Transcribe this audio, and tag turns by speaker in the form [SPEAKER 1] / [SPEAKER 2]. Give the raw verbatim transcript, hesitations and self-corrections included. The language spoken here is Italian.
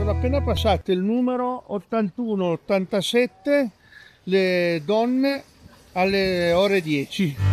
[SPEAKER 1] sono appena passate il numero ottantuno ottantasette, le donne alle ore dieci.